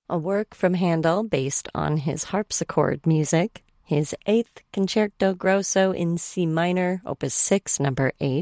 a work from Handel based on his harpsichord music, his Eighth Concerto Grosso in C minor, Opus 6, number 8,